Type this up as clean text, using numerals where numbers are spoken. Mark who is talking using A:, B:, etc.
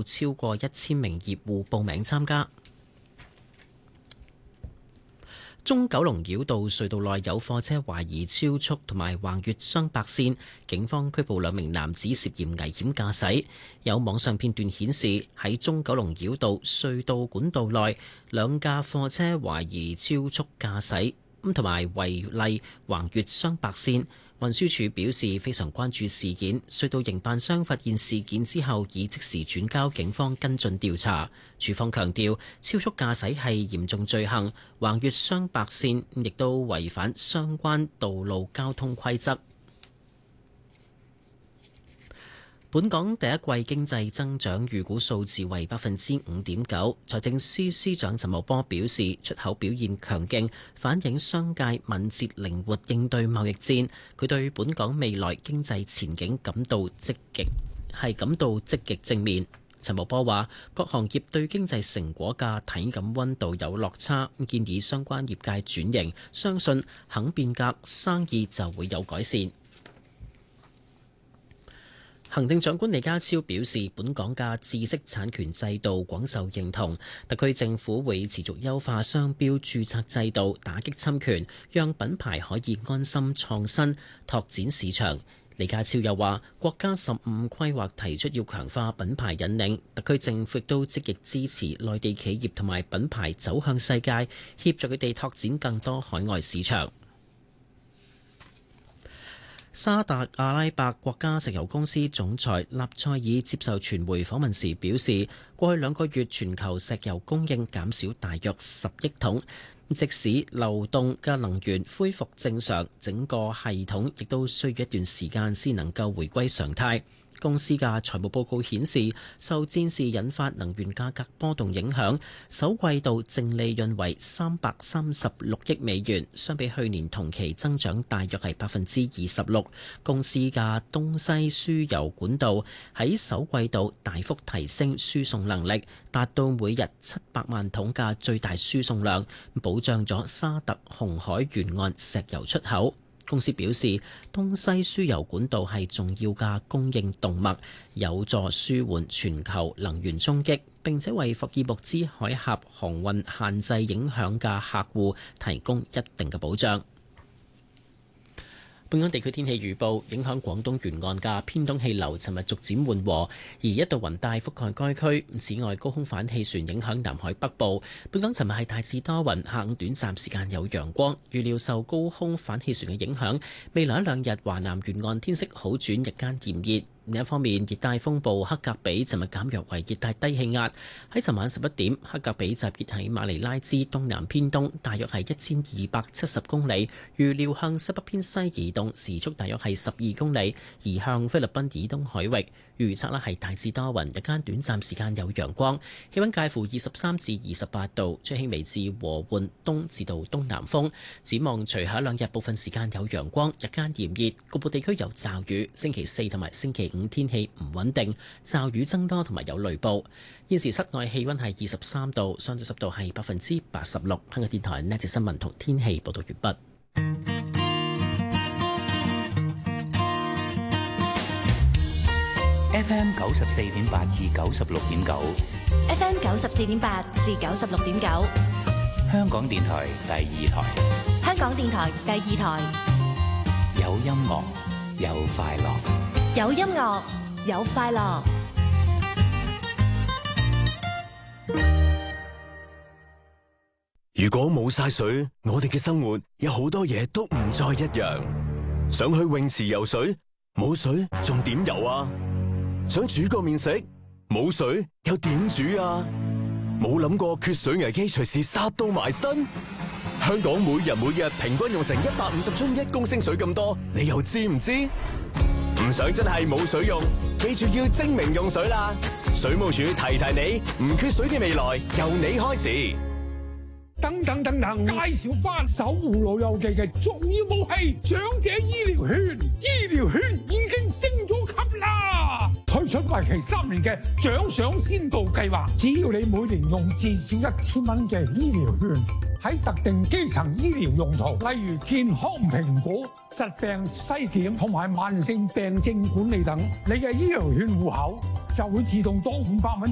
A: 有超過1000名業戶報名參加。中九龍繞道隧道內有貨車懷疑超速同埋橫越雙白線，警方拘捕2名男子涉嫌危險駕駛。有網上片段顯示，喺中九龍繞道隧道管道內，2架貨車懷疑超速駕駛，同埋違例橫越雙白線。運輸署表示非常關注事件，隧道營辦商發現事件之後已即時轉交警方跟進調查。署方強調，超速駕駛係嚴重罪行，橫越雙白線亦都違反相關道路交通規則。本港第一季經濟增長預估數字為5.9%。財政司司長陳茂波表示，出口表現強勁，反映商界敏捷靈活應對貿易戰。佢對本港未來經濟前景感到積極正面。陳茂波話：各行業對經濟成果嘅體感溫度有落差，建議相關業界轉型，相信肯變革，生意就會有改善。行政長官李家超表示，本港嘅知識產權制度廣受認同，特區政府會持續優化商標註冊制度，打擊侵權，讓品牌可以安心創新，拓展市場。李家超又話，國家15規劃提出要強化品牌引領，特區政府亦都積極支持內地企業同埋品牌走向世界，協助佢哋拓展更多海外市場。沙特阿拉伯國家石油公司總裁納賽爾接受傳媒訪問時表示，過去2個月全球石油供應減少大約10億桶，即使流動嘅能源恢復正常，整個系統亦都需要一段時間先能夠回歸常態。公司嘅財務報告顯示，受戰事引發能源價格波動影響，首季度淨利潤為336億美元，相比去年同期增長大約係26%。公司嘅東西輸油管道喺首季度大幅提升輸送能力，達到每日700萬桶嘅最大輸送量，保障咗沙特紅海沿岸石油出口。公司表示，東西輸油管道係重要嘅供應動脈，有助舒緩全球能源衝擊，並且為霍爾木茲海峽航運限制影響嘅客戶提供一定嘅保障。本港地區天氣預報，影響廣東沿岸嘅偏東氣流尋日逐漸緩和，而一道雲帶覆蓋該區。此外，高空反氣旋影響南海北部。本港尋日係大致多雲，下午短暫時間有陽光。預料受高空反氣旋嘅影響，未來1-2日華南沿岸天色好轉，日間炎熱。另一方面，熱帶風暴黑格比尋日減弱為熱帶低氣壓。喺尋晚11點，黑格比集結喺馬尼拉之東南偏東，大約係1270公里，預料向西北偏西移動，時速大約係12公里，移向菲律賓以東海域。預測係大致多雲，日間短暫時間有陽光，氣溫介乎23至28度，吹輕微至和緩東至到東南風。展望隨後1-2日部分時間有陽光，日間炎熱，局部地區有驟雨。星期4同埋星期5天氣唔穩定，驟雨增多同埋有雷暴。現時室外氣溫係23度，相對濕度係86%。香港電台呢節新聞同天氣報道完畢。
B: FM 94.8至96.9
C: ，FM 94.8至96.9，
B: 香港電台第2台，
C: 香港電台第2台，
B: 有音樂有快樂，
C: 有音樂有快樂。
D: 如果冇晒水，我哋嘅生活有好多嘢都唔再一樣。想去泳池游水，冇水仲點游啊？想煮個麵食，冇水又點煮啊？冇諗過缺水危機隨時殺到埋身。香港每日平均用成150樽1公升水咁多，你又知唔知？唔想真係冇水用，記住要精明用水啦！水務署提你，唔缺水嘅未來由你開始。
E: 等，介紹翻守護老友記嘅重要武器——長者醫療券。醫療券已經升咗級啦！推出為期3年嘅獎賞先導計劃，只要你每年用至少1000蚊嘅醫療券，喺特定基層醫療用途，例如健康評估、疾病篩檢同埋慢性病症管理等，你嘅醫療券戶口就會自動多500蚊。